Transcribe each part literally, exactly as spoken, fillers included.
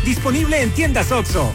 Disponible en tiendas OXXO.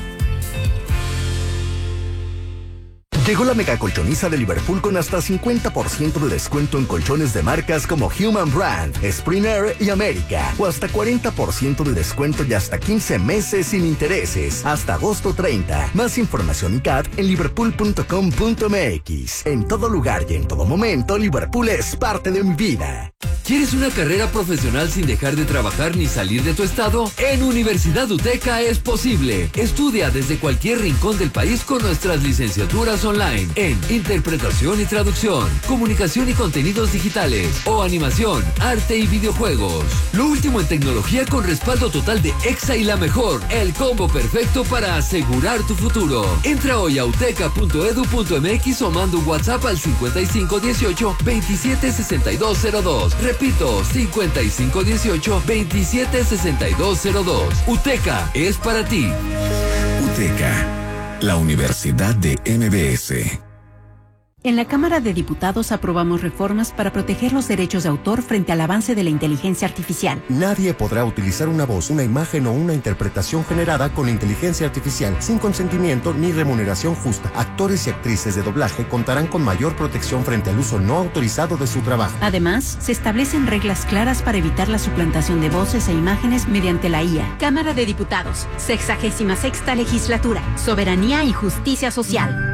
Llegó la mega colchoniza de Liverpool con hasta cincuenta por ciento de descuento en colchones de marcas como Human Brand, Springer y América. O hasta cuarenta por ciento de descuento y hasta quince meses sin intereses. Hasta agosto treinta. Más información y C A T en liverpool punto com punto m x. En todo lugar y en todo momento, Liverpool es parte de mi vida. ¿Quieres una carrera profesional sin dejar de trabajar ni salir de tu estado? En Universidad UTECA es posible. Estudia desde cualquier rincón del país con nuestras licenciaturas online en Interpretación y Traducción, Comunicación y Contenidos Digitales o Animación, Arte y Videojuegos. Lo último en tecnología con respaldo total de EXA y la mejor. El combo perfecto para asegurar tu futuro. Entra hoy a uteca punto edu punto m x o manda un WhatsApp al cincuenta y cinco dieciocho veintisiete sesenta y dos cero dos. Repito, cincuenta y cinco dieciocho veintisiete sesenta y dos cero dos. UTECA es para ti. UTECA, la Universidad de M B S. En la Cámara de Diputados aprobamos reformas para proteger los derechos de autor frente al avance de la inteligencia artificial. Nadie podrá utilizar una voz, una imagen o una interpretación generada con inteligencia artificial sin consentimiento ni remuneración justa. Actores y actrices de doblaje contarán con mayor protección frente al uso no autorizado de su trabajo. Además, se establecen reglas claras para evitar la suplantación de voces e imágenes mediante la I A. Cámara de Diputados, sexagésima sexta legislatura, soberanía y justicia social.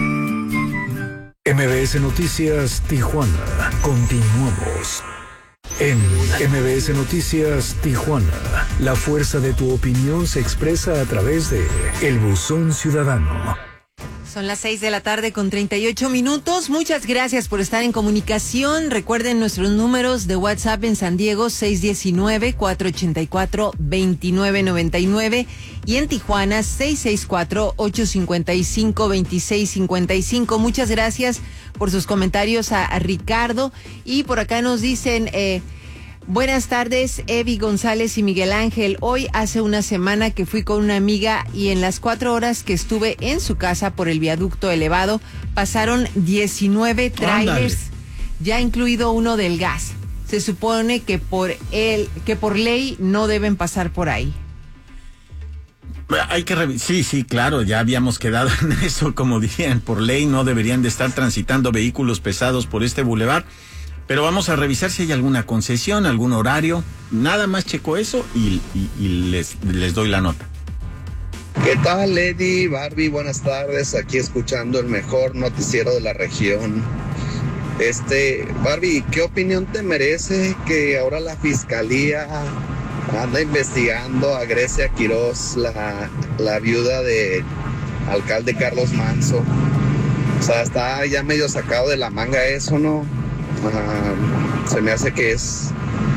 M B S Noticias Tijuana. Continuamos. En M B S Noticias Tijuana, la fuerza de tu opinión se expresa a través de El Buzón Ciudadano. Son las seis de la tarde con treinta y ocho minutos. Muchas gracias por estar en comunicación. Recuerden nuestros números de WhatsApp en San Diego, seis uno nueve, cuatro ocho cuatro, dos nueve nueve nueve y en Tijuana, seis seis cuatro, ocho cinco cinco, dos seis cinco cinco. Muchas gracias por sus comentarios a, a Ricardo. Y por acá nos dicen... Eh, Buenas tardes, Evi González y Miguel Ángel. Hoy hace una semana que fui con una amiga y en las cuatro horas que estuve en su casa por el viaducto elevado pasaron diecinueve trailers, ya incluido uno del gas. Se supone que por el, que por ley no deben pasar por ahí. Hay que revisar, sí, sí, claro, ya habíamos quedado en eso, como dirían, por ley no deberían de estar transitando vehículos pesados por este bulevar. Pero vamos a revisar si hay alguna concesión, algún horario. Nada más checo eso y, y, y les, les doy la nota. ¿Qué tal, Lady, Barbie? Buenas tardes. Aquí escuchando el mejor noticiero de la región. Este, Barbie, ¿qué opinión te merece que ahora la fiscalía anda investigando a Grecia Quiroz, la, la viuda de alcalde Carlos Manzo? O sea, está ya medio sacado de la manga eso, ¿no? Uh, se me hace que es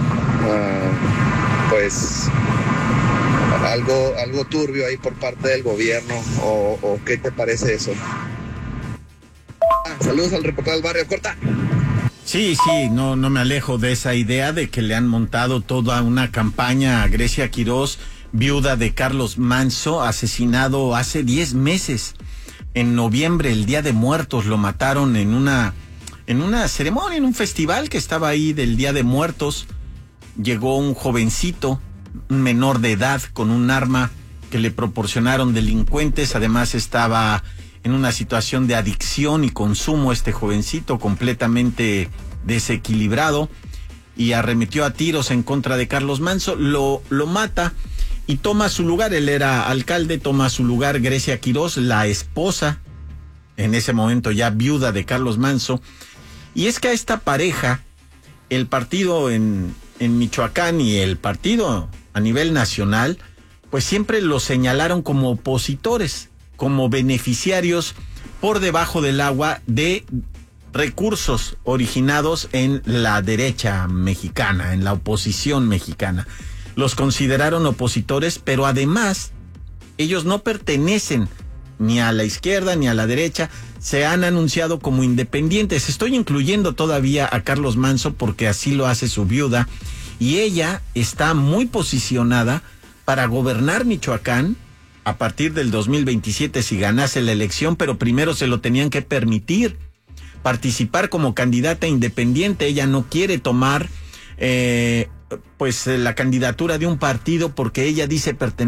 uh, pues algo algo turbio ahí por parte del gobierno o, o ¿qué te parece eso? Ah, saludos al reportero del barrio, corta. Sí, sí, no, no me alejo de esa idea de que le han montado toda una campaña a Grecia Quiroz, viuda de Carlos Manzo, asesinado hace diez meses. En noviembre, el Día de Muertos, lo mataron en una En una ceremonia, en un festival que estaba ahí del Día de Muertos. Llegó un jovencito, un menor de edad, con un arma que le proporcionaron delincuentes. Además estaba en una situación de adicción y consumo este jovencito, completamente desequilibrado, y arremetió a tiros en contra de Carlos Manzo. Lo, lo mata y toma su lugar. Él era alcalde, toma su lugar Grecia Quiroz, la esposa, en ese momento ya viuda de Carlos Manzo. Y es que a esta pareja, el partido en, en Michoacán y el partido a nivel nacional, pues siempre los señalaron como opositores, como beneficiarios por debajo del agua de recursos originados en la derecha mexicana, en la oposición mexicana. Los consideraron opositores, pero además ellos no pertenecen ni a la izquierda ni a la derecha, se han anunciado como independientes. Estoy incluyendo todavía a Carlos Manzo porque así lo hace su viuda, y ella está muy posicionada para gobernar Michoacán a partir del dos mil veintisiete si ganase la elección, pero primero se lo tenían que permitir participar como candidata independiente. Ella no quiere tomar eh, pues la candidatura de un partido porque ella dice pertenecer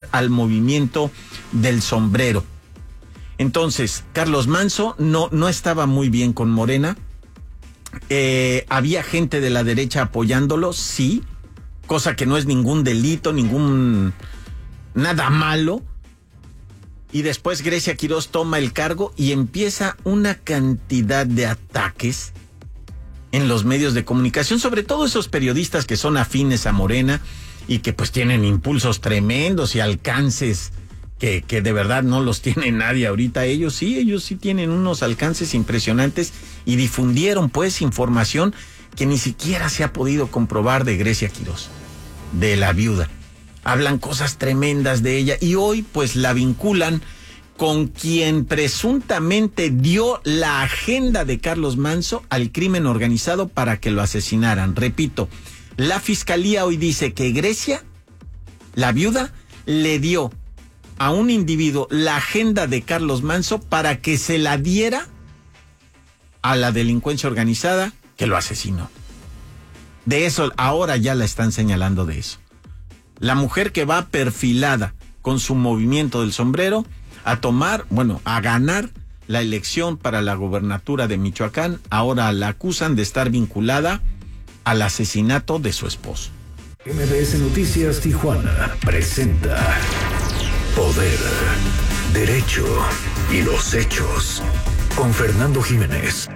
al movimiento del sombrero. Entonces, Carlos Manso no, no estaba muy bien con Morena. Eh, había gente de la derecha apoyándolo, sí, cosa que no es ningún delito, ningún nada malo. Y después Grecia Quirós toma el cargo y empieza una cantidad de ataques en los medios de comunicación, sobre todo esos periodistas que son afines a Morena y que pues tienen impulsos tremendos y alcances que, que de verdad no los tiene nadie ahorita. Ellos sí, ellos sí tienen unos alcances impresionantes y difundieron pues información que ni siquiera se ha podido comprobar de Grecia Quirós, de la viuda. Hablan cosas tremendas de ella y hoy pues la vinculan con quien presuntamente dio la agenda de Carlos Manso al crimen organizado para que lo asesinaran. Repito, la fiscalía hoy dice que Grecia, la viuda, le dio a un individuo la agenda de Carlos Manso para que se la diera a la delincuencia organizada que lo asesinó. De eso, ahora ya la están señalando de eso. La mujer que va perfilada con su movimiento del sombrero a tomar, bueno, a ganar la elección para la gobernatura de Michoacán, ahora la acusan de estar vinculada al asesinato de su esposo. M B S Noticias Tijuana presenta Poder, Derecho y los Hechos con Fernando Jiménez.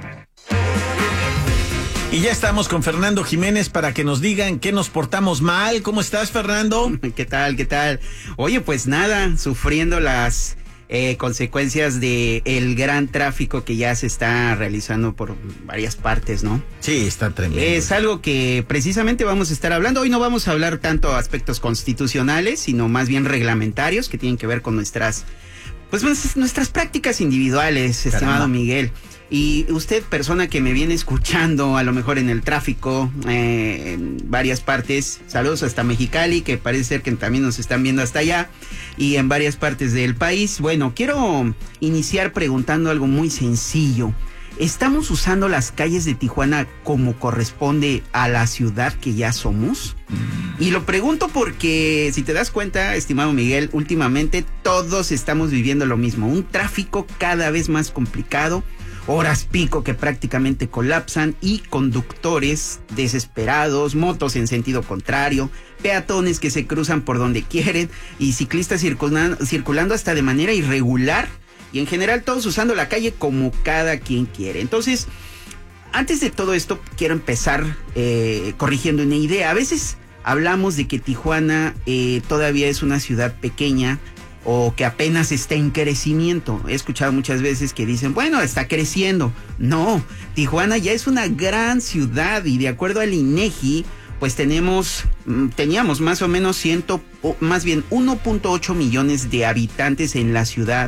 Y ya estamos con Fernando Jiménez para que nos digan qué nos portamos mal. ¿Cómo estás, Fernando? ¿Qué tal? ¿Qué tal? Oye, pues nada, sufriendo las eh, consecuencias de el gran tráfico que ya se está realizando por varias partes, ¿no? Sí, está tremendo. Es algo que precisamente vamos a estar hablando. Hoy no vamos a hablar tanto de aspectos constitucionales, sino más bien reglamentarios que tienen que ver con nuestras, pues nuestras prácticas individuales, Caramba. Estimado Miguel. Y usted, persona que me viene escuchando, a lo mejor en el tráfico, eh, en varias partes, saludos hasta Mexicali, que parece ser que también nos están viendo hasta allá, y en varias partes del país. Bueno, quiero iniciar preguntando algo muy sencillo. ¿Estamos usando las calles de Tijuana como corresponde a la ciudad que ya somos? Mm. Y lo pregunto porque, si te das cuenta, estimado Miguel, últimamente todos estamos viviendo lo mismo. Un tráfico cada vez más complicado, horas pico que prácticamente colapsan y conductores desesperados, motos en sentido contrario, peatones que se cruzan por donde quieren y ciclistas circulando, circulando hasta de manera irregular y en general todos usando la calle como cada quien quiere. Entonces, antes de todo esto, quiero empezar eh, corrigiendo una idea. A veces hablamos de que Tijuana eh, todavía es una ciudad pequeña o que apenas está en crecimiento. He escuchado muchas veces que dicen, bueno, está creciendo. No, Tijuana ya es una gran ciudad y de acuerdo al INEGI, pues tenemos, teníamos más o menos ciento, o más bien uno punto ocho millones de habitantes en la ciudad,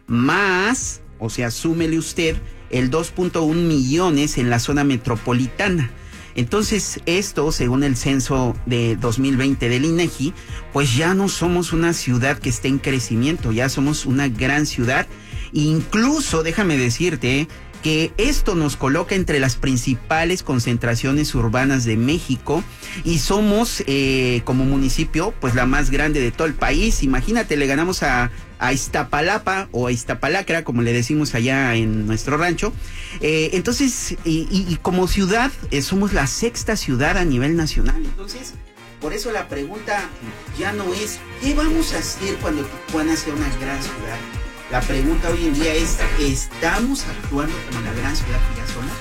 más, o sea, súmele usted el dos punto uno millones en la zona metropolitana. Entonces, esto, según el censo de dos mil veinte del INEGI, pues ya no somos una ciudad que esté en crecimiento, ya somos una gran ciudad. Incluso, déjame decirte que esto nos coloca entre las principales concentraciones urbanas de México y somos, eh, como municipio, pues la más grande de todo el país. Imagínate, le ganamos a, a Iztapalapa o a Iztapalacra, como le decimos allá en nuestro rancho. Eh, entonces, y, y, y como ciudad, eh, somos la sexta ciudad a nivel nacional. Entonces, por eso la pregunta ya no es, ¿qué vamos a hacer cuando Tijuana sea una gran ciudad? La pregunta hoy en día es, ¿estamos actuando como la gran ciudad que ya somos?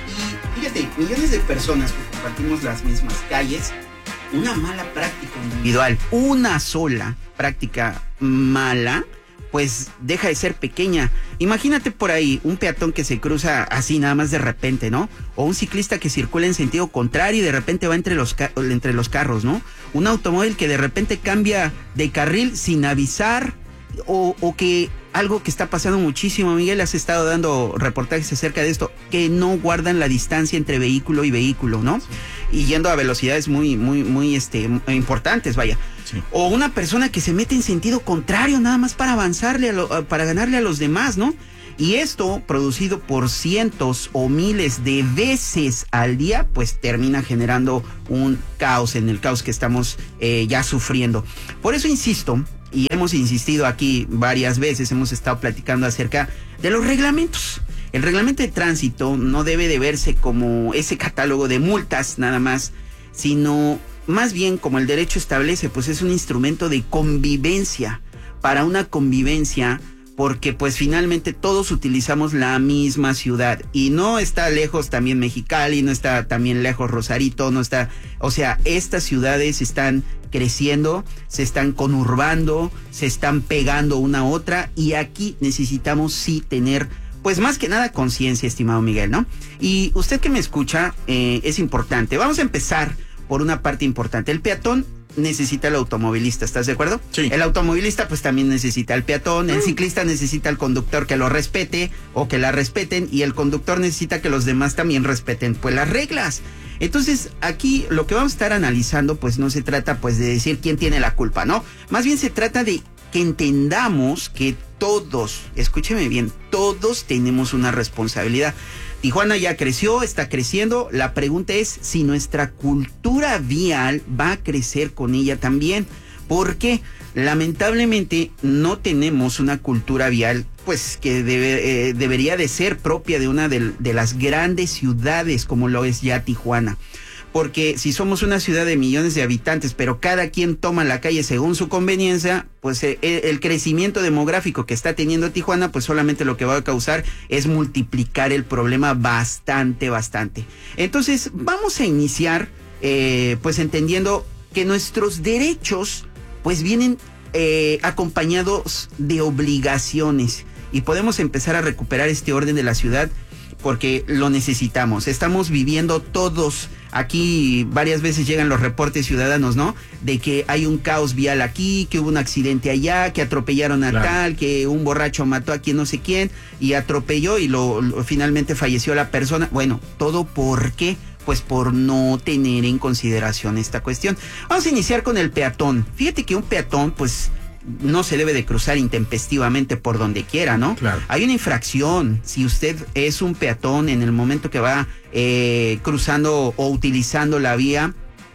Y fíjate, millones de personas que compartimos las mismas calles, una mala práctica individual, una sola práctica mala, pues deja de ser pequeña. Imagínate por ahí un peatón que se cruza así nada más de repente, ¿no? O un ciclista que circula en sentido contrario y de repente va entre los, ca- entre los carros, ¿no? Un automóvil que de repente cambia de carril sin avisar, o, o que algo que está pasando muchísimo, Miguel, has estado dando reportajes acerca de esto, que no guardan la distancia entre vehículo y vehículo, ¿no? Sí. Y yendo a velocidades muy, muy, muy este, importantes, vaya. Sí. O una persona que se mete en sentido contrario nada más para avanzarle, a lo, para ganarle a los demás, ¿no? Y esto, producido por cientos o miles de veces al día, pues termina generando un caos, en el caos que estamos eh, ya sufriendo. Por eso insisto y hemos insistido aquí varias veces, hemos estado platicando acerca de los reglamentos. El reglamento de tránsito no debe de verse como ese catálogo de multas nada más, sino más bien como el derecho establece, pues es un instrumento de convivencia, para una convivencia, porque pues finalmente todos utilizamos la misma ciudad y no está lejos también Mexicali, no está también lejos Rosarito, no está, o sea, estas ciudades están creciendo, se están conurbando, se están pegando una a otra y aquí necesitamos sí tener pues más que nada conciencia, estimado Miguel, ¿no? Y usted que me escucha, eh, es importante. Vamos a empezar por una parte importante. El peatón necesita al automovilista, ¿estás de acuerdo? Sí. El automovilista pues también necesita al peatón, el ciclista necesita al conductor que lo respete o que la respeten y el conductor necesita que los demás también respeten pues las reglas. Entonces aquí lo que vamos a estar analizando pues no se trata pues de decir quién tiene la culpa, ¿no? Más bien se trata de que entendamos que todos, escúcheme bien, todos tenemos una responsabilidad. Tijuana ya creció, está creciendo. La pregunta es si nuestra cultura vial va a crecer con ella también. Porque lamentablemente no tenemos una cultura vial pues que debe, eh, debería de ser propia de una de, de las grandes ciudades como lo es ya Tijuana. Porque si somos una ciudad de millones de habitantes, pero cada quien toma la calle según su conveniencia, pues eh, el crecimiento demográfico que está teniendo Tijuana, pues solamente lo que va a causar es multiplicar el problema bastante, bastante. Entonces, vamos a iniciar, eh, pues entendiendo que nuestros derechos, pues vienen eh, acompañados de obligaciones. Y podemos empezar a recuperar este orden de la ciudad porque lo necesitamos. Estamos viviendo todos, aquí varias veces llegan los reportes ciudadanos, ¿no? De que hay un caos vial aquí, que hubo un accidente allá, que atropellaron a claro. tal, que un borracho mató a quien no sé quién y atropelló y lo, lo finalmente falleció la persona. Bueno, ¿todo por qué? Pues por no tener en consideración esta cuestión. Vamos a iniciar con el peatón. Fíjate que un peatón, pues no se debe de cruzar intempestivamente por donde quiera, ¿no? Claro. Hay una infracción. Si usted es un peatón en el momento que va eh, cruzando o utilizando la vía,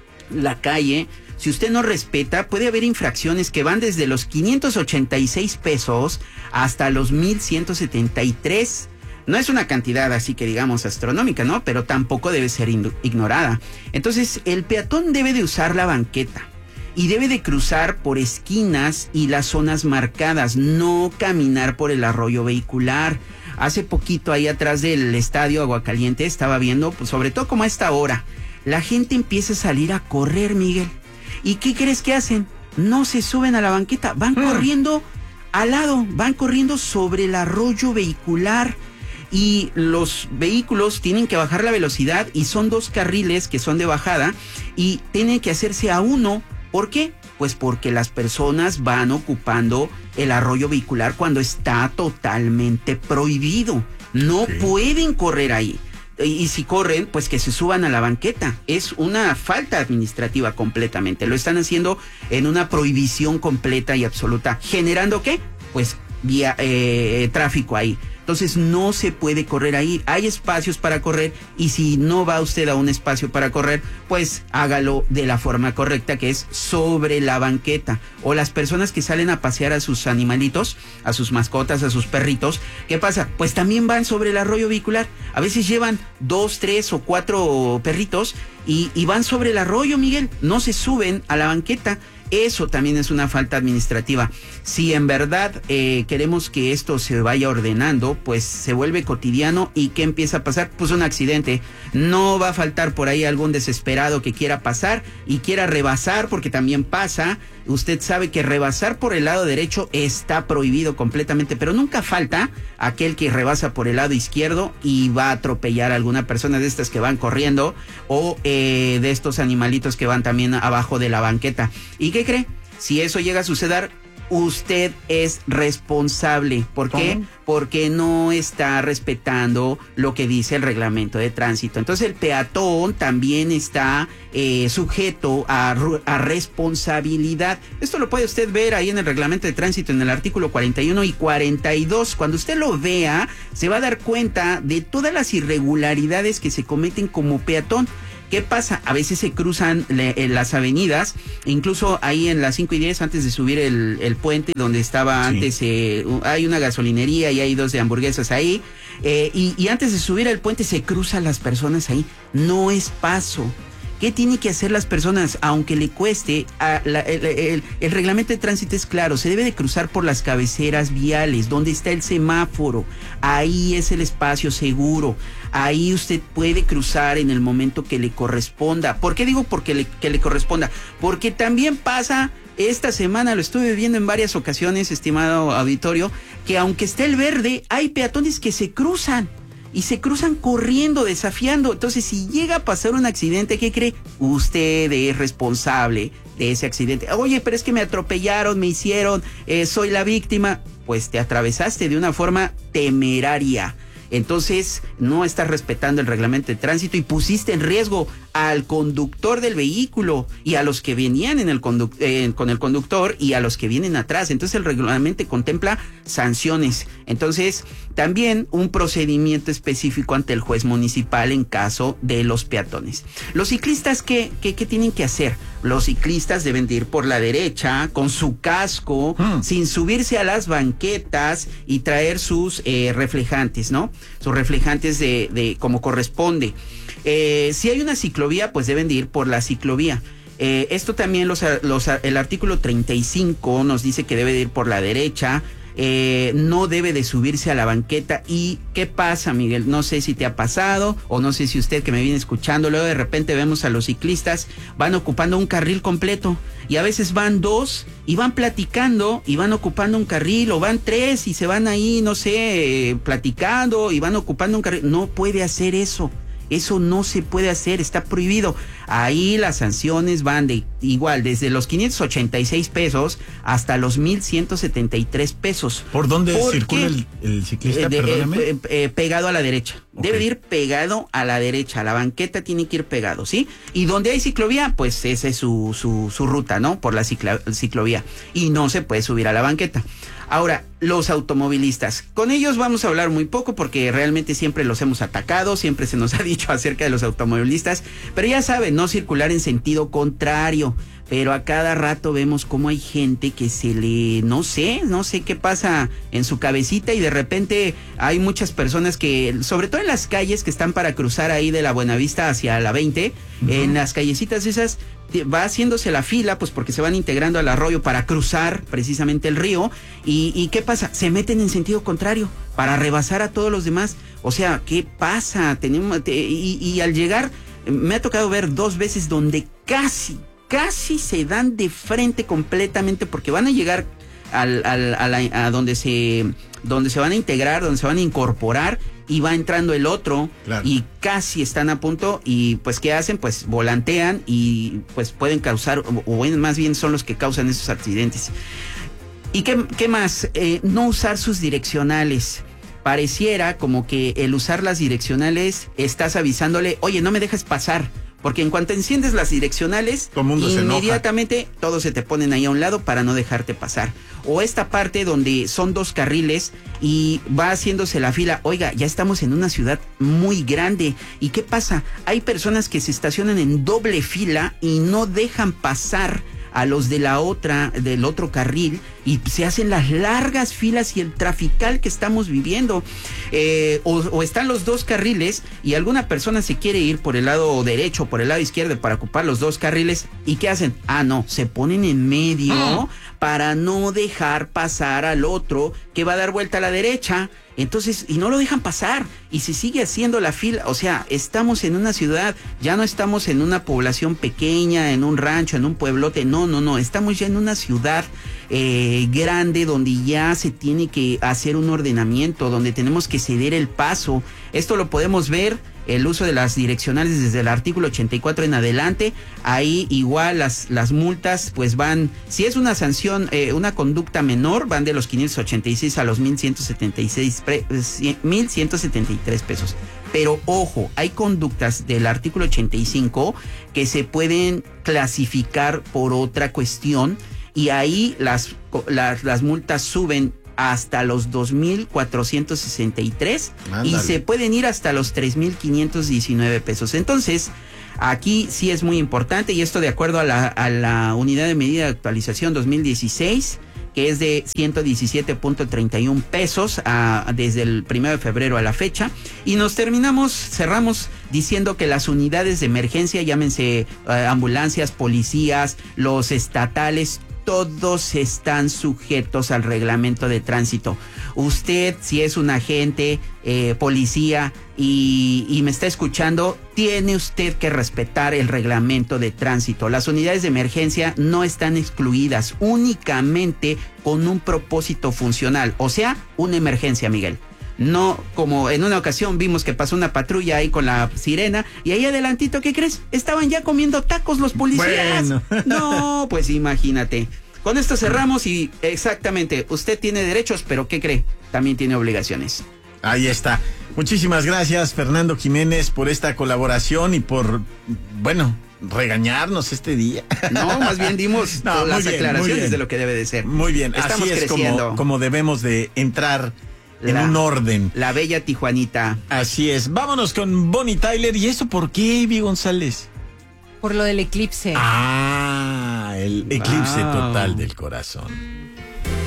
la calle, si usted no respeta, puede haber infracciones que van desde los quinientos ochenta y seis pesos hasta los mil ciento setenta y tres. No es una cantidad así que digamos astronómica, ¿no? Pero tampoco debe ser ignorada. Entonces, el peatón debe de usar la banqueta. Y debe de cruzar por esquinas y las zonas marcadas, no caminar por el arroyo vehicular. Hace poquito ahí atrás del estadio Aguacaliente estaba viendo, pues sobre todo como a esta hora, la gente empieza a salir a correr, Miguel. ¿Y qué crees que hacen? No se suben a la banqueta, van mm. corriendo al lado, van corriendo sobre el arroyo vehicular. Y los vehículos tienen que bajar la velocidad y son dos carriles que son de bajada y tienen que hacerse a uno. ¿Por qué? Pues porque las personas van ocupando el arroyo vehicular cuando está totalmente prohibido. No sí. pueden correr ahí. Y, y si corren, pues que se suban a la banqueta. Es una falta administrativa completamente. Lo están haciendo en una prohibición completa y absoluta. ¿Generando qué? Pues vía eh, tráfico ahí. Entonces no se puede correr ahí, hay espacios para correr y si no va usted a un espacio para correr, pues hágalo de la forma correcta que es sobre la banqueta. O las personas que salen a pasear a sus animalitos, a sus mascotas, a sus perritos, ¿qué pasa? Pues también van sobre el arroyo vehicular, a veces llevan dos, tres o cuatro perritos y, y van sobre el arroyo, Miguel, no se suben a la banqueta. Eso también es una falta administrativa. Si en verdad eh, queremos que esto se vaya ordenando, pues se vuelve cotidiano y ¿qué empieza a pasar? Pues un accidente. No va a faltar por ahí algún desesperado que quiera pasar y quiera rebasar, porque también pasa. Usted sabe que rebasar por el lado derecho está prohibido completamente, pero nunca falta aquel que rebasa por el lado izquierdo y va a atropellar a alguna persona de estas que van corriendo o eh, de estos animalitos que van también abajo de la banqueta. ¿Y qué cree? Si eso llega a suceder, usted es responsable. ¿Por qué? ¿Cómo? Porque no está respetando lo que dice el reglamento de tránsito. Entonces el peatón también está eh, sujeto a, a responsabilidad. Esto lo puede usted ver ahí en el reglamento de tránsito en el artículo cuarenta y uno y cuarenta y dos. Cuando usted lo vea, se va a dar cuenta de todas las irregularidades que se cometen como peatón. ¿Qué pasa? A veces se cruzan le, en las avenidas, incluso ahí en las cinco y diez, antes de subir el, el puente donde estaba sí. antes, eh, hay una gasolinería y hay dos de hamburguesas ahí, eh, y, y antes de subir el puente se cruzan las personas ahí. No es paso. ¿Qué tienen que hacer las personas? Aunque le cueste, a la, el, el, el reglamento de tránsito es claro, se debe de cruzar por las cabeceras viales, donde está el semáforo, ahí es el espacio seguro, ahí usted puede cruzar en el momento que le corresponda. ¿Por qué digo porque le, que le corresponda? Porque también pasa, esta semana lo estuve viendo en varias ocasiones, estimado auditorio, que aunque esté el verde, hay peatones que se cruzan. Y se cruzan corriendo, desafiando. Entonces, si llega a pasar un accidente, ¿qué cree? Usted es responsable de ese accidente. Oye, pero es que me atropellaron, me hicieron, eh, soy la víctima. Pues te atravesaste de una forma temeraria. Entonces, no estás respetando el reglamento de tránsito y pusiste en riesgo al conductor del vehículo y a los que venían en el conduc- eh, con el conductor y a los que vienen atrás. Entonces, el reglamento contempla sanciones. Entonces, también un procedimiento específico ante el juez municipal en caso de los peatones. Los ciclistas, ¿qué, qué, qué tienen que hacer? Los ciclistas deben de ir por la derecha con su casco, mm. sin subirse a las banquetas y traer sus eh, reflejantes, ¿no? Sus reflejantes de, de como corresponde. Eh, si hay una ciclovía, pues deben de ir por la ciclovía. Eh, esto también los, los, el artículo treinta y cinco nos dice que debe de ir por la derecha. Eh, no debe de subirse a la banqueta. ¿Y qué pasa, Miguel? No sé si te ha pasado o no sé si usted que me viene escuchando, luego de repente vemos a los ciclistas van ocupando un carril completo y a veces van dos y van platicando y van ocupando un carril, o van tres y se van ahí, no sé, eh, platicando y van ocupando un carril. No puede hacer eso. Eso no se puede hacer, está prohibido. Ahí las sanciones van de igual, desde los quinientos ochenta y seis pesos hasta los mil ciento setenta y tres pesos. ¿Por dónde circula el, el ciclista? Eh, de, Perdóname. Eh, eh, pegado a la derecha. Okay. Debe de ir pegado a la derecha. La banqueta tiene que ir pegado, ¿sí? Y donde hay ciclovía, pues esa es su, su, su ruta, ¿no? Por la cicla, ciclovía. Y no se puede subir a la banqueta. Ahora, los automovilistas. Con ellos vamos a hablar muy poco porque realmente siempre los hemos atacado, siempre se nos ha dicho acerca de los automovilistas, pero ya saben, no circular en sentido contrario. Pero a cada rato vemos cómo hay gente que se le, no sé, no sé qué pasa en su cabecita y de repente hay muchas personas que, sobre todo en las calles que están para cruzar ahí de la Buenavista hacia la veinte, uh-huh. en las callecitas esas, va haciéndose la fila, pues porque se van integrando al arroyo para cruzar precisamente el río. ¿Y, y qué pasa? Se meten en sentido contrario para rebasar a todos los demás. O sea, ¿qué pasa? Tenemos, y, y al llegar, me ha tocado ver dos veces donde casi... casi se dan de frente completamente porque van a llegar al, al, a, la, a donde se donde se van a integrar, donde se van a incorporar y va entrando el otro, claro. Y casi están a punto y pues ¿qué hacen? Pues volantean y pues pueden causar, o, o más bien son los que causan esos accidentes. ¿Y qué, qué más? Eh, no usar sus direccionales. Pareciera como que el usar las direccionales estás avisándole, oye, no me dejes pasar. Porque en cuanto enciendes las direccionales, inmediatamente todos se te ponen ahí a un lado para no dejarte pasar. O esta parte donde son dos carriles y va haciéndose la fila. Oiga, ya estamos en una ciudad muy grande. ¿Y qué pasa? Hay personas que se estacionan en doble fila y no dejan pasar a los de la otra, del otro carril, y se hacen las largas filas y el trafical que estamos viviendo. Eh, o, o están los dos carriles y alguna persona se quiere ir por el lado derecho, por el lado izquierdo para ocupar los dos carriles. ¿Y qué hacen? Ah, no, se ponen en medio ah. para no dejar pasar al otro que va a dar vuelta a la derecha. Entonces, y no lo dejan pasar, y se sigue haciendo la fila. O sea, estamos en una ciudad, ya no estamos en una población pequeña, en un rancho, en un pueblote, no, no, no, estamos ya en una ciudad eh, grande donde ya se tiene que hacer un ordenamiento, donde tenemos que ceder el paso. Esto lo podemos ver, el uso de las direccionales desde el artículo ochenta y cuatro en adelante. Ahí igual las, las multas pues van, si es una sanción, eh, una conducta menor, van de los quinientos ochenta y seis a los mil ciento setenta y seis, pre, mil ciento setenta y tres pesos. Pero ojo, hay conductas del artículo ochenta y cinco que se pueden clasificar por otra cuestión y ahí las, las, las multas suben hasta los dos mil cuatrocientos sesenta y tres y se pueden ir hasta los tres mil quinientos diecinueve pesos. Entonces, Aquí sí es muy importante, y esto de acuerdo a la, a la unidad de medida de actualización dos mil dieciséis, que es de ciento diecisiete punto treinta y uno pesos a, desde el primero de febrero a la fecha. Y nos terminamos, cerramos diciendo que las unidades de emergencia, llámense uh, ambulancias, policías, los estatales, todos están sujetos al reglamento de tránsito. Usted, si es un agente, eh, policía y, y me está escuchando, tiene usted que respetar el reglamento de tránsito. Las unidades de emergencia no están excluidas, únicamente con un propósito funcional, o sea, una emergencia, Miguel. No como en una ocasión vimos que pasó una patrulla ahí con la sirena y ahí adelantito, ¿qué crees? Estaban ya comiendo tacos los policías. Bueno. No, pues imagínate. Con esto cerramos y exactamente, usted tiene derechos, pero ¿qué cree? También tiene obligaciones. Ahí está. Muchísimas gracias, Fernando Jiménez, por esta colaboración y por, bueno, regañarnos este día. No, más bien dimos no, las bien, aclaraciones de lo que debe de ser. Muy bien, estamos así es creciendo. Como, como debemos de entrar en la, un orden. La bella Tijuanita. Así es. Vámonos con Bonnie Tyler. ¿Y eso por qué, Vi González? Por lo del eclipse. Ah, el eclipse wow. total del corazón.